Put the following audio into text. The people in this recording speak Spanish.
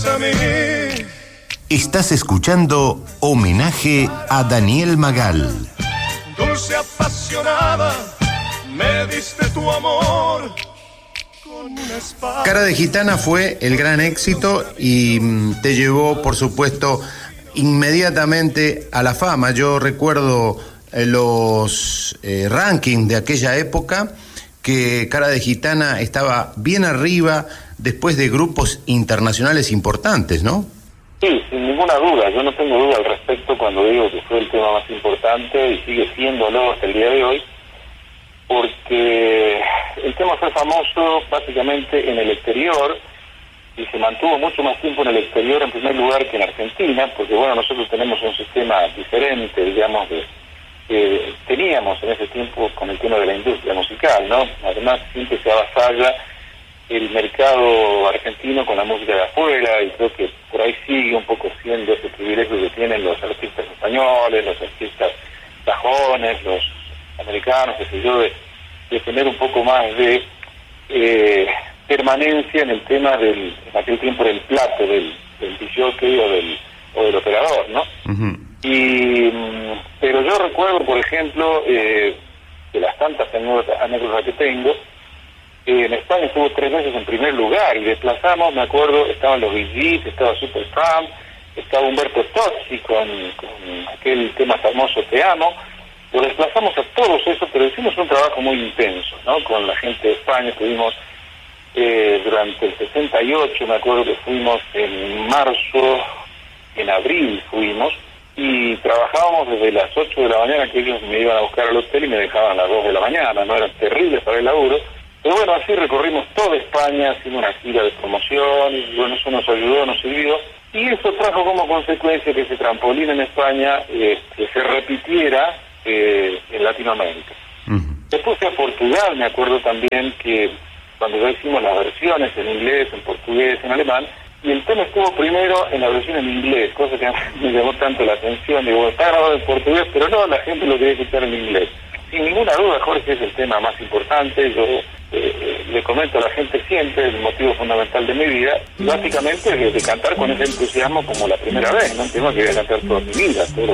Estás escuchando Homenaje a Daniel Magal. Dulce apasionada, me diste tu amor. Cara de Gitana fue el gran éxito y te llevó, por supuesto, inmediatamente a la fama. Yo recuerdo los rankings de aquella época, que Cara de Gitana estaba bien arriba después de grupos internacionales importantes, ¿no? Sí, sin ninguna duda. Yo no tengo duda al respecto cuando digo que fue el tema más importante y sigue siéndolo hasta el día de hoy, porque el tema fue famoso básicamente en el exterior y se mantuvo mucho más tiempo en el exterior, en primer lugar, que en Argentina, porque bueno, nosotros tenemos un sistema diferente, digamos, que teníamos en ese tiempo con el tema de la industria musical, ¿no? Además, siempre se avasalla el mercado argentino con la música de afuera, y creo que por ahí sigue un poco siendo ese privilegio que tienen los artistas españoles, los artistas sajones, los americanos, qué sé yo, de tener un poco más de permanencia en el tema en aquel tiempo del plato, del jockey o del operador, ¿no? Uh-huh. Pero yo recuerdo, por ejemplo, de las tantas anécdotas que tengo, en España estuvo 3 veces en primer lugar y desplazamos, me acuerdo, estaban los Bee Gees, estaba Supertramp, estaba Humberto Tozzi con aquel tema famoso Te Amo. Lo desplazamos a todos esos, pero hicimos un trabajo muy intenso, ¿no? Con la gente de España estuvimos durante el 68, me acuerdo que fuimos en marzo, en abril fuimos, y trabajábamos desde las 8 de la mañana, que ellos me iban a buscar al hotel y me dejaban a las 2 de la mañana, no era terrible para el laburo. Pero bueno, así recorrimos toda España haciendo una gira de promoción, y bueno, eso nos ayudó, nos sirvió, y eso trajo como consecuencia que ese trampolín en España que se repitiera en Latinoamérica. Uh-huh. Después fui a Portugal, me acuerdo también que cuando ya hicimos las versiones en inglés, en portugués, en alemán, y el tema estuvo primero en la versión en inglés, cosa que me llamó tanto la atención. Digo, está grabado en portugués, pero no, la gente lo quería escuchar en inglés. Sin ninguna duda, Jorge, es el tema más importante. Yo le comento a la gente siempre el motivo fundamental de mi vida, básicamente de cantar con ese entusiasmo como la primera vez, ¿no? Un tema que voy a cantar toda mi vida, todo